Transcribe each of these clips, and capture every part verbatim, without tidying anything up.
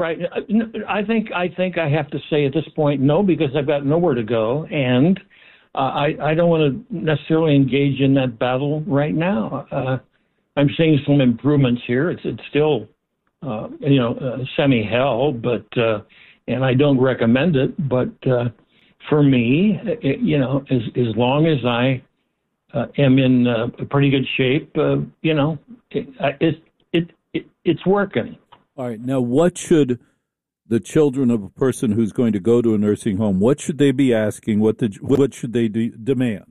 Right. I think I think I have to say at this point no, because I've got nowhere to go, and uh, I I don't want to necessarily engage in that battle right now. Uh, I'm seeing some improvements here. It's it's still uh, you know uh, semi hell, but uh, and I don't recommend it. But uh, for me, it, you know, as as long as I uh, am in uh, pretty good shape, uh, you know, it, it it it it's working. All right. Now, what should the children of a person who's going to go to a nursing home, what should they be asking? What the, what should they de- demand?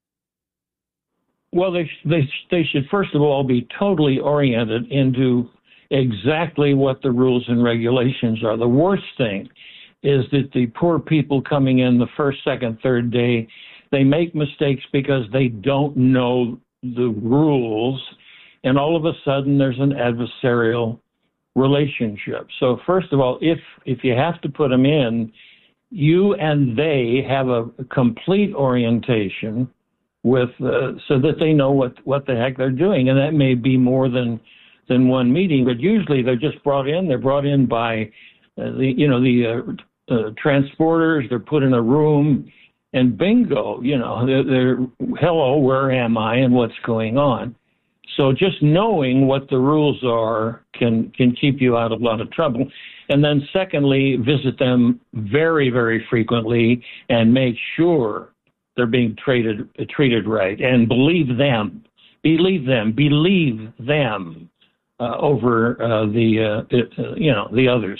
Well, they, they, they should, first of all, be totally oriented into exactly what the rules and regulations are. The worst thing is that the poor people coming in the first, second, third day, they make mistakes because they don't know the rules, and all of a sudden there's an adversarial relationship. So first of all, if if you have to put them in, you and they have a complete orientation with uh, so that they know what, what the heck they're doing. And that may be more than than one meeting, but usually they're just brought in. They're brought in by uh, the you know the uh, uh, transporters. They're put in a room, and bingo, you know, they're, they're hello, where am I, and what's going on. So just knowing what the rules are can can keep you out of a lot of trouble. And then secondly, visit them very, very frequently and make sure they're being treated treated right. And believe them, believe them, believe them uh, over uh, the uh, you know the others.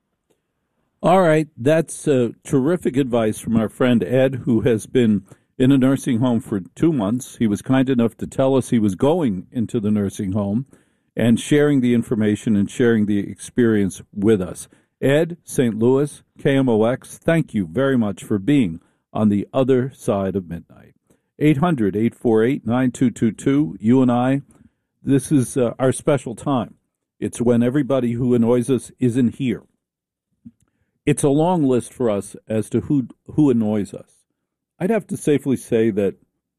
All right, that's uh, terrific advice from our friend Ed, who has been in a nursing home for two months. He was kind enough to tell us he was going into the nursing home and sharing the information and sharing the experience with us. Ed, Saint Louis, K M O X, thank you very much for being on the other side of midnight. eight hundred, eight four eight, nine two two two. You and I, this is uh, our special time. It's when everybody who annoys us isn't here. It's a long list for us as to who who annoys us. I'd have to safely say that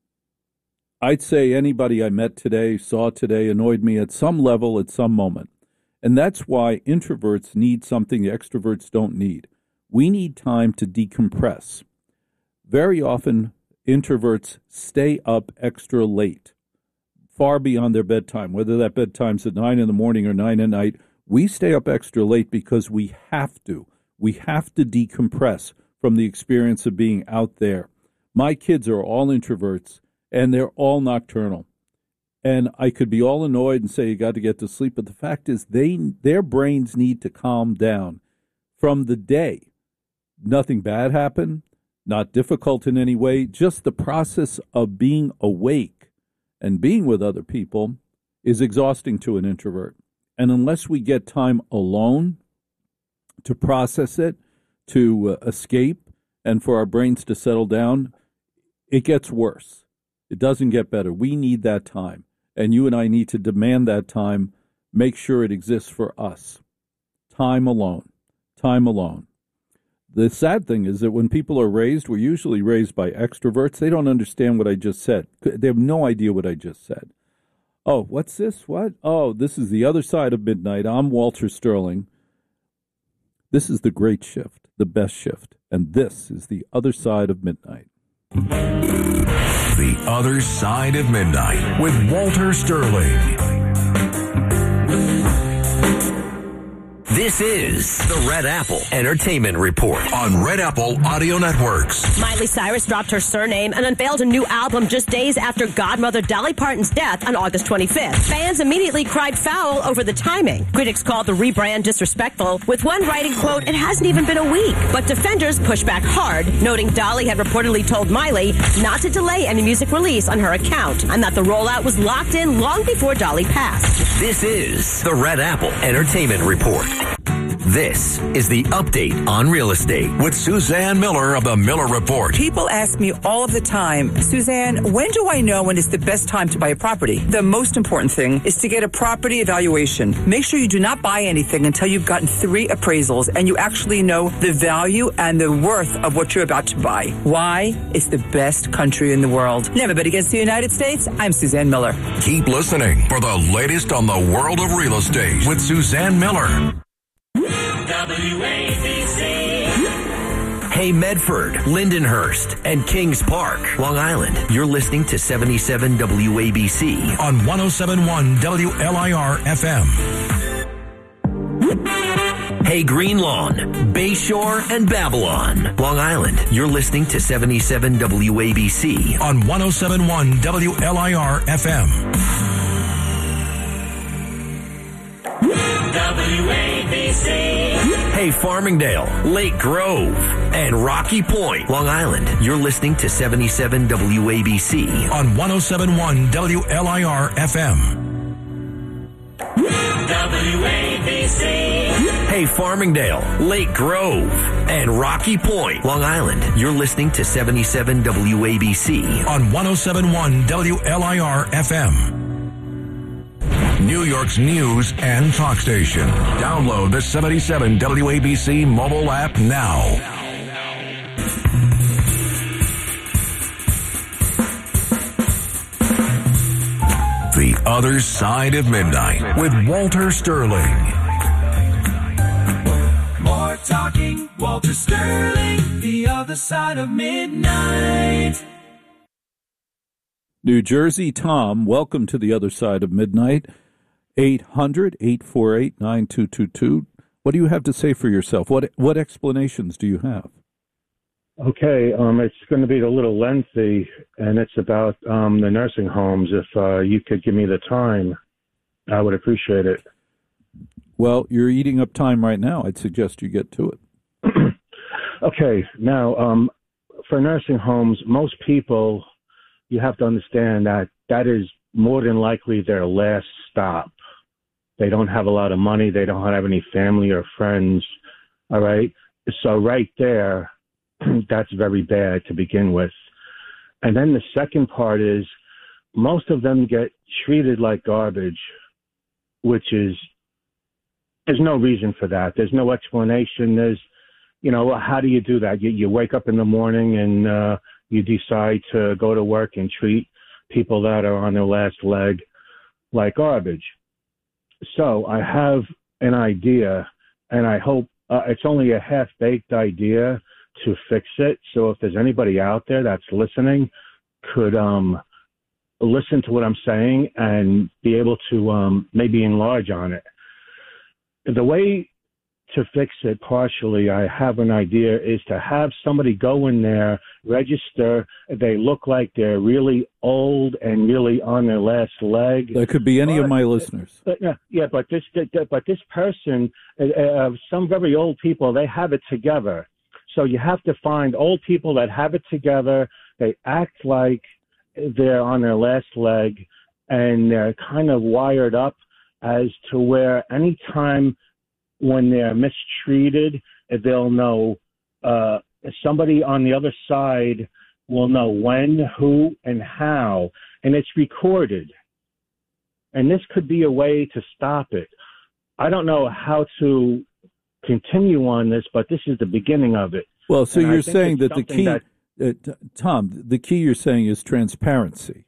I'd say anybody I met today, saw today, annoyed me at some level, at some moment. And that's why introverts need something extroverts don't need. We need time to decompress. Very often, introverts stay up extra late, far beyond their bedtime, whether that bedtime's at nine in the morning or nine at night. We stay up extra late because we have to. We have to decompress from the experience of being out there. My kids are all introverts, and they're all nocturnal. And I could be all annoyed and say, you got to get to sleep, but the fact is they their brains need to calm down from the day. Nothing bad happened, not difficult in any way, just the process of being awake and being with other people is exhausting to an introvert. And unless we get time alone to process it, to uh, escape, and for our brains to settle down, it gets worse. It doesn't get better. We need that time. And you and I need to demand that time, make sure it exists for us. Time alone. Time alone. The sad thing is that when people are raised, we're usually raised by extroverts. They don't understand what I just said. They have no idea what I just said. Oh, what's this? What? Oh, this is the other side of midnight. I'm Walter Sterling. This is the great shift, the best shift. And this is the other side of midnight. The Other Side of Midnight with Walter Sterling. This is the Red Apple Entertainment Report on Red Apple Audio Networks. Miley Cyrus dropped her surname and unveiled a new album just days after godmother Dolly Parton's death on August twenty-fifth. Fans immediately cried foul over the timing. Critics called the rebrand disrespectful, with one writing, quote, "It hasn't even been a week." But defenders pushed back hard, noting Dolly had reportedly told Miley not to delay any music release on her account, and that the rollout was locked in long before Dolly passed. This is the Red Apple Entertainment Report. This is the update on real estate with Suzanne Miller of the Miller Report. People ask me all of the time, Suzanne, when do I know when it's the best time to buy a property? The most important thing is to get a property evaluation. Make sure you do not buy anything until you've gotten three appraisals and you actually know the value and the worth of what you're about to buy. Why? It's the best country in the world. Never bet against the United States. I'm Suzanne Miller. Keep listening for the latest on the world of real estate with Suzanne Miller. The W A B C. Hey Medford, Lindenhurst, and Kings Park, Long Island. You're listening to seventy-seven W A B C on one oh seven point one W L I R F M. Hey Green Lawn, Bayshore, and Babylon, Long Island. You're listening to seventy-seven W A B C on one oh seven point one W L I R F M. W A B C. Hey, Farmingdale, Lake Grove, and Rocky Point, Long Island. You're listening to seventy-seven W A B C on one oh seven point one W L I R F M. W A B C. Hey, Farmingdale, Lake Grove, and Rocky Point, Long Island. You're listening to seventy-seven W A B C on one oh seven point one W L I R F M. New York's news and talk station. Download the seventy-seven W A B C mobile app now. The Other Side of Midnight with Walter Sterling. More talking, Walter Sterling, The Other Side of Midnight. New Jersey Tom, welcome to The Other Side of Midnight. eight hundred, eight four eight, nine two two two. What do you have to say for yourself? What what explanations do you have? Okay, um, it's going to be a little lengthy, and it's about um, the nursing homes. If uh, you could give me the time, I would appreciate it. Well, you're eating up time right now. I'd suggest you get to it. Okay, now, um, for nursing homes, most people, you have to understand that that is more than likely their last stop. They don't have a lot of money. They don't have any family or friends, all right? So right there, that's very bad to begin with. And then the second part is most of them get treated like garbage, which is, there's no reason for that. There's no explanation. There's, you know, how do you do that? You, you wake up in the morning and uh, you decide to go to work and treat people that are on their last leg like garbage. So I have an idea, and I hope uh, it's only a half-baked idea to fix it. So if there's anybody out there that's listening, could um, listen to what I'm saying and be able to um, maybe enlarge on it. The way to fix it partially, I have an idea, is to have somebody go in there, register. They look like they're really old and really on their last leg. That could be any but, of my listeners. But, yeah, yeah, but this, but this person, uh, some very old people, they have it together. So you have to find old people that have it together. They act like they're on their last leg, and they're kind of wired up as to where any time when they're mistreated, they'll know, uh, somebody on the other side will know when, who, and how, and it's recorded. And this could be a way to stop it. I don't know how to continue on this, but this is the beginning of it. Well, so and you're saying that the key, that, uh, Tom, the key you're saying is transparency.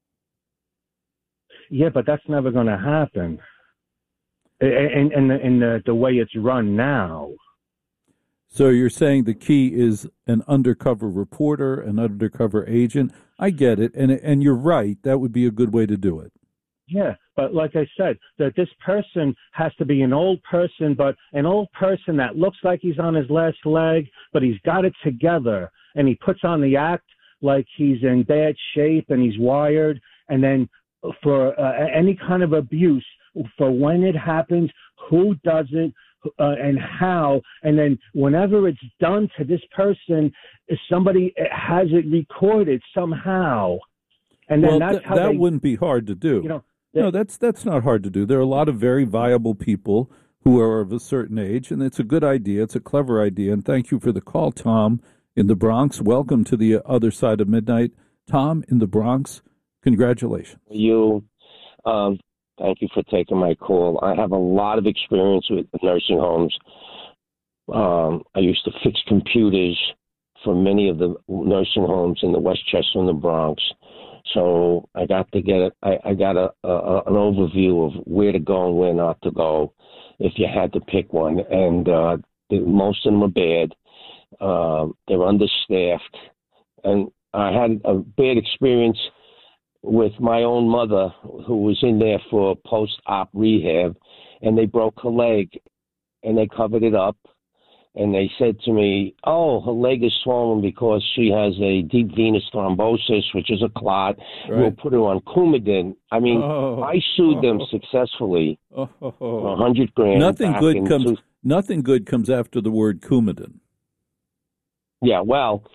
Yeah, but that's never going to happen. In, in, in the, the way it's run now. So you're saying the key is an undercover reporter, an undercover agent. I get it, and and you're right. That would be a good way to do it. Yeah, but like I said, that this person has to be an old person, but an old person that looks like he's on his last leg, but he's got it together, and he puts on the act like he's in bad shape and he's wired, and then for uh, any kind of abuse, for when it happens, who does it, uh, and how, and then whenever it's done to this person, somebody has it recorded somehow, and then well, that's th- how that they, wouldn't be hard to do. You know, no, that's that's not hard to do. There are a lot of very viable people who are of a certain age, and it's a good idea. It's a clever idea, and thank you for the call, Tom, in the Bronx. Welcome to the Other Side of Midnight. Tom, in the Bronx, congratulations. You, um, thank you for taking my call. I have a lot of experience with nursing homes. Um, I used to fix computers for many of the nursing homes in the Westchester and the Bronx. So I got to get it. I, I got a, a an overview of where to go and where not to go if you had to pick one. And uh, Most of them are bad. Uh, they're understaffed. And I had a bad experience with my own mother, who was in there for post-op rehab, and they broke her leg, and they covered it up. And they said to me, oh, her leg is swollen because she has a deep venous thrombosis, which is a clot. Right. We'll put her on Coumadin. I mean, oh, I sued oh, them successfully oh, oh, for a hundred grand. Nothing good comes. Two- nothing good comes after the word Coumadin. Yeah, well,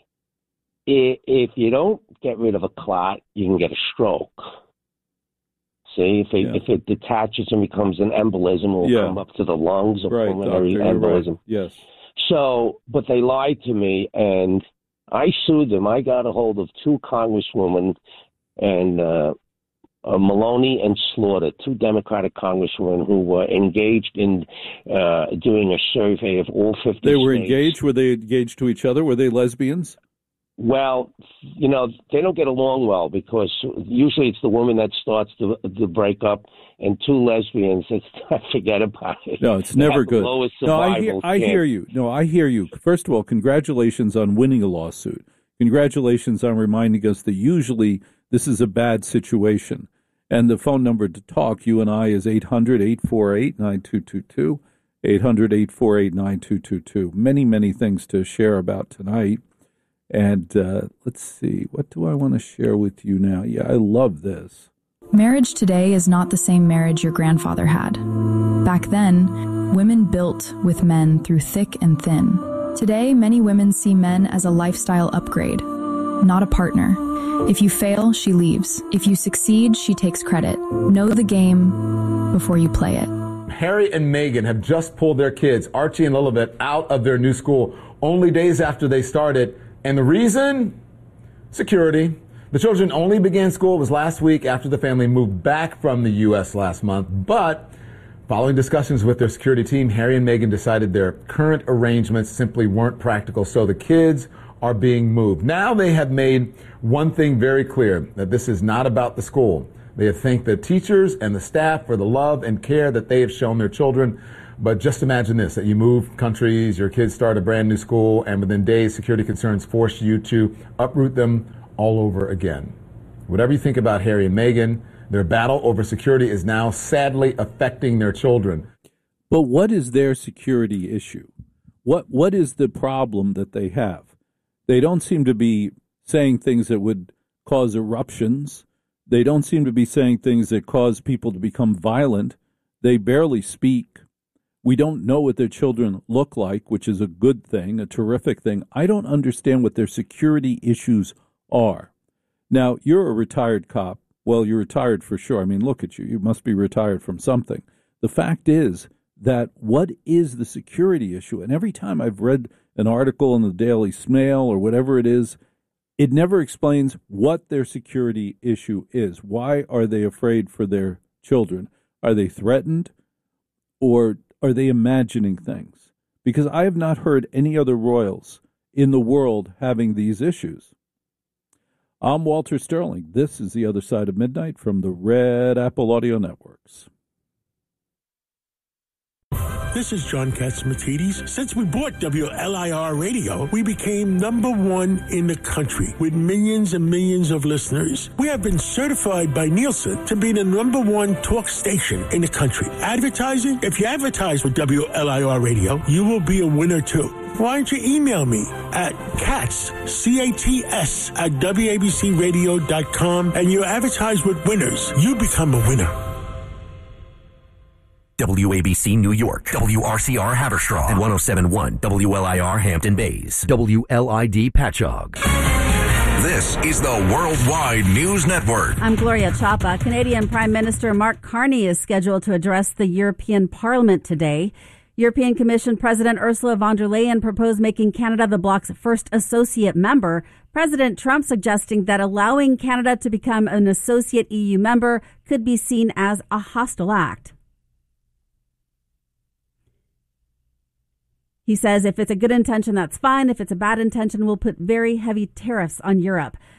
if, if you don't get rid of a clot, you can get a stroke. See, if it, yeah. if it detaches and becomes an embolism, it will yeah. come up to the lungs, a right, pulmonary doctor, embolism. Right. Yes. So, but they lied to me, and I sued them. I got a hold of two congresswomen, and uh, uh, Maloney and Slaughter, two Democratic congresswomen who were engaged in uh, doing a survey of all fifty They were states. engaged? Were they engaged to each other? Were they lesbians? Well, you know, they don't get along well because usually it's the woman that starts the the breakup, and two lesbians, it's, forget about it. No, it's never good. No, I hear, I hear you. No, I hear you. First of all, congratulations on winning a lawsuit. Congratulations on reminding us that usually this is a bad situation. And the phone number to talk, you and I, is eight hundred, eight four eight, nine two two two, eight hundred, eight four eight, nine two two two. Many, many things to share about tonight. And uh, let's see, what do I want to share with you now? Yeah, I love this. Marriage today is not the same marriage your grandfather had. Back then, women built with men through thick and thin. Today, many women see men as a lifestyle upgrade, not a partner. If you fail, she leaves. If you succeed, she takes credit. Know the game before you play it. Harry and Meghan have just pulled their kids, Archie and Lilibet, out of their new school only days after they started. And the reason? Security. The children only began school it was last week after the family moved back from the U S last month. But following discussions with their security team, Harry and Meghan decided their current arrangements simply weren't practical. So the kids are being moved. Now they have made one thing very clear, that this is not about the school. They have thanked the teachers and the staff for the love and care that they have shown their children. But just imagine this, that you move countries, your kids start a brand new school, and within days, security concerns force you to uproot them all over again. Whatever you think about Harry and Meghan, their battle over security is now sadly affecting their children. But what is their security issue? What What is the problem that they have? They don't seem to be saying things that would cause eruptions. They don't seem to be saying things that cause people to become violent. They barely speak. We don't know what their children look like, which is a good thing, a terrific thing. I don't understand what their security issues are. Now, you're a retired cop. Well, you're retired for sure. I mean, look at you. You must be retired from something. The fact is that what is the security issue? And every time I've read an article in the Daily Mail or whatever it is, it never explains what their security issue is. Why are they afraid for their children? Are they threatened, or are they imagining things? Because I have not heard any other royals in the world having these issues. I'm Walter Sterling. This is The Other Side of Midnight from the Red Apple Audio Networks. This is John Catsimatidis. Since we bought W L I R Radio, we became number one in the country with millions and millions of listeners. We have been certified by Nielsen to be the number one talk station in the country. Advertising? If you advertise with W L I R Radio, you will be a winner too. Why don't you email me at cats, C A T S, at W A B C radio dot com, and you advertise with winners. You become a winner. W A B C New York, W R C R Haverstraw, and one oh seven point one W L I R Hampton Bays, W L I D Patchogue. This is the Worldwide News Network. I'm Gloria Chapa. Canadian Prime Minister Mark Carney is scheduled to address the European Parliament today. European Commission President Ursula von der Leyen proposed making Canada the bloc's first associate member. President Trump suggesting that allowing Canada to become an associate E U member could be seen as a hostile act. He says if it's a good intention, that's fine. If it's a bad intention, we'll put very heavy tariffs on Europe.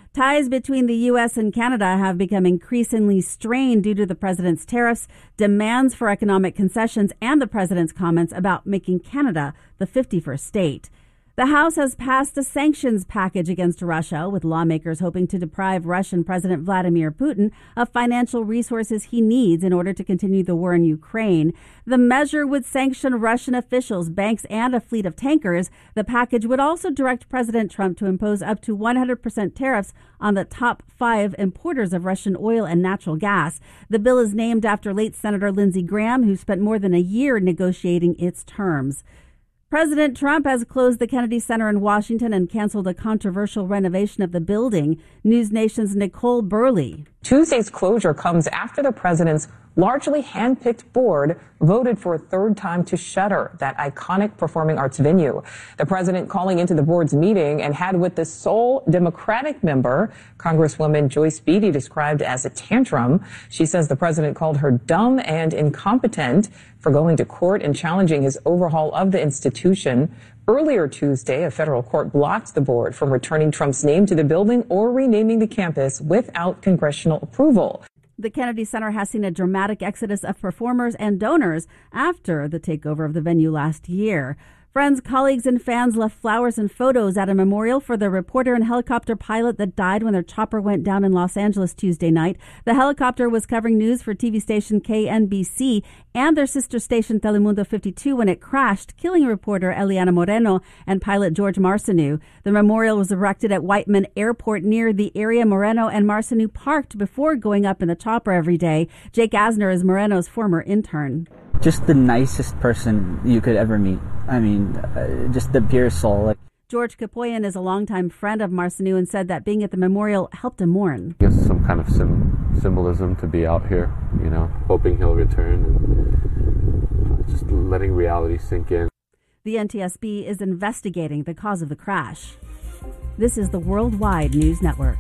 Ties between the U S and Canada have become increasingly strained due to the president's tariffs, demands for economic concessions, and the president's comments about making Canada the fifty-first state. The House has passed a sanctions package against Russia, with lawmakers hoping to deprive Russian President Vladimir Putin of financial resources he needs in order to continue the war in Ukraine. The measure would sanction Russian officials, banks, and a fleet of tankers. The package would also direct President Trump to impose up to one hundred percent tariffs on the top five importers of Russian oil and natural gas. The bill is named after late Senator Lindsey Graham, who spent more than a year negotiating its terms. President Trump has closed the Kennedy Center in Washington and canceled a controversial renovation of the building. News Nation's Nicole Burley. Tuesday's closure comes after the president's largely hand-picked board voted for a third time to shutter that iconic performing arts venue. The president calling into the board's meeting and had with the sole Democratic member, Congresswoman Joyce Beatty, described as a tantrum. She says the president called her dumb and incompetent for going to court and challenging his overhaul of the institution. Earlier Tuesday, a federal court blocked the board from returning Trump's name to the building or renaming the campus without congressional approval. The Kennedy Center has seen a dramatic exodus of performers and donors after the takeover of the venue last year. Friends, colleagues, and fans left flowers and photos at a memorial for the reporter and helicopter pilot that died when their chopper went down in Los Angeles Tuesday night. The helicopter was covering news for T V station K N B C and their sister station Telemundo fifty-two when it crashed, killing reporter Eliana Moreno and pilot George Marcineau. The memorial was erected at Whiteman Airport near the area Moreno and Marcineau parked before going up in the chopper every day. Jake Asner is Moreno's former intern. Just the nicest person you could ever meet. I mean, uh, just the pure soul. Like, George Kapoyan is a longtime friend of Marcineau and said that being at the memorial helped him mourn. I guess some kind of sim- symbolism to be out here, you know, hoping he'll return and uh, just letting reality sink in. The N T S B is investigating the cause of the crash. This is the Worldwide News Network.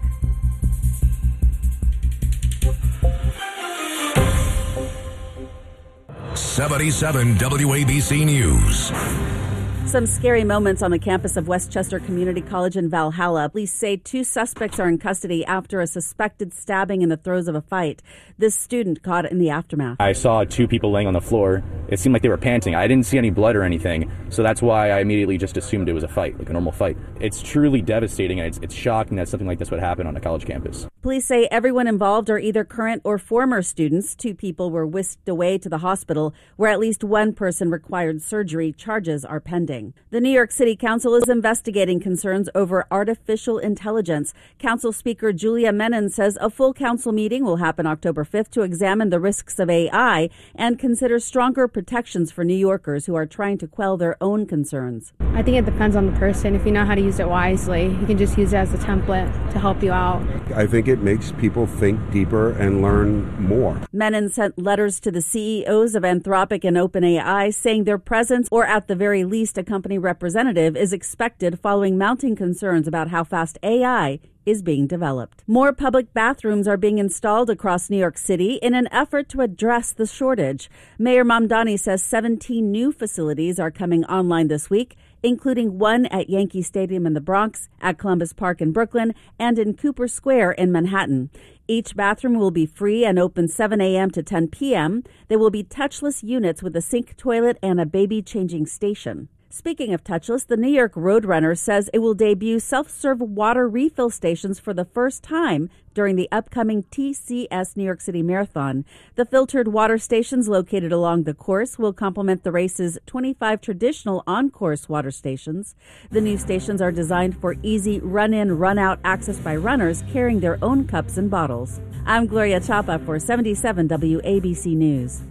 seventy-seven W A B C News. Some scary moments on the campus of Westchester Community College in Valhalla. Police say two suspects are in custody after a suspected stabbing in the throes of a fight. This student caught in the aftermath. I saw two people laying on the floor. It seemed like they were panting. I didn't see any blood or anything, so that's why I immediately just assumed it was a fight, like a normal fight. It's truly devastating, and it's, it's shocking that something like this would happen on a college campus. Police say everyone involved are either current or former students. Two people were whisked away to the hospital, where at least one person required surgery. Charges are pending. The New York City Council is investigating concerns over artificial intelligence. Council Speaker Julia Menon says a full council meeting will happen October fifth to examine the risks of A I and consider stronger protections for New Yorkers who are trying to quell their own concerns. I think it depends on the person. If you know how to use it wisely, you can just use it as a template to help you out. I think it makes people think deeper and learn more. Menon sent letters to the C E Os of Anthropic and OpenAI saying their presence, or at the very least a company representative, is expected following mounting concerns about how fast A I is being developed. More public bathrooms are being installed across New York City in an effort to address the shortage. Mayor Mamdani says seventeen new facilities are coming online this week, including one at Yankee Stadium in the Bronx, at Columbus Park in Brooklyn, and in Cooper Square in Manhattan. Each bathroom will be free and open seven a.m. to ten p.m. There will be touchless units with a sink, toilet, and a baby changing station. Speaking of touchless, the New York Roadrunner says it will debut self-serve water refill stations for the first time during the upcoming T C S New York City Marathon. The filtered water stations located along the course will complement the race's twenty-five traditional on-course water stations. The new stations are designed for easy run-in, run-out access by runners carrying their own cups and bottles. I'm Gloria Chapa for seventy-seven W A B C News.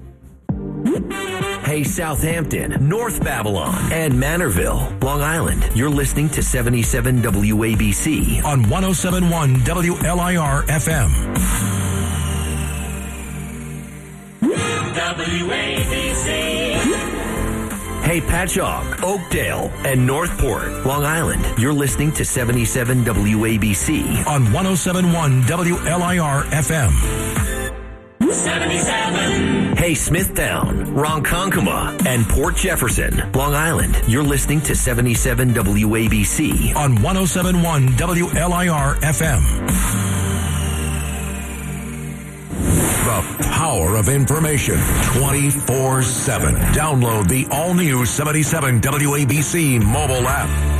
Hey, Southampton, North Babylon, and Manorville, Long Island. You're listening to seventy-seven W A B C on one oh seven point one W L I R F M. W A B C. Hey, Patchogue, Oakdale, and Northport, Long Island. You're listening to seventy-seven W A B C on one oh seven point one W L I R F M. seventy-seven. Hey, Smithtown, Ronkonkoma, and Port Jefferson, Long Island. You're listening to seventy-seven W A B C on one oh seven point one W L I R F M. The power of information twenty-four seven. Download the all-new seventy-seven W A B C mobile app.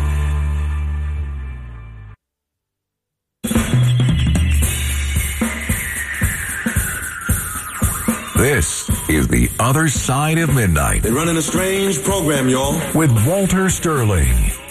This is The Other Side of Midnight. They're running a strange program, y'all. With Walter Sterling.